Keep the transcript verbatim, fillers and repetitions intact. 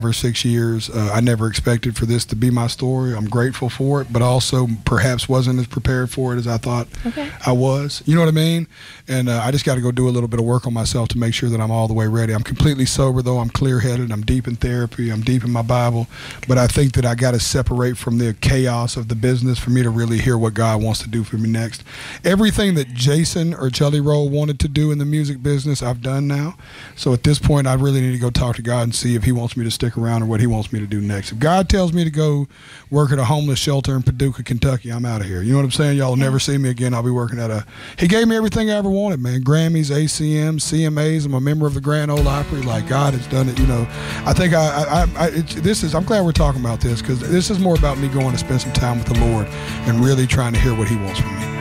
For six years. Uh, I never expected for this to be my story. I'm grateful for it, but also perhaps wasn't as prepared for it as I thought okay. I was. You know what I mean? And uh, I just got to go do a little bit of work on myself to make sure that I'm all the way ready. I'm completely sober, though. I'm clear-headed. I'm deep in therapy. I'm deep in my Bible. But I think that I got to separate from the chaos of the business for me to really hear what God wants to do for me next. Everything that Jason or Jelly Roll wanted to do in the music business, I've done now. So at this point, I really need to go talk to God and see if he wants me to stick around or what he wants me to do next. If God tells me to go work at a homeless shelter in Paducah, Kentucky, I'm out of here. You know what I'm saying? Y'all will never see me again. I'll be working at a... He gave me everything I ever wanted, man. Grammys, A C Ms, C M As. I'm a member of the Grand Ole Opry. Like, God has done it, you know. I think I... I, I it's, this is... I'm glad we're talking about this because this is more about me going to spend some time with the Lord and really trying to hear what he wants from me.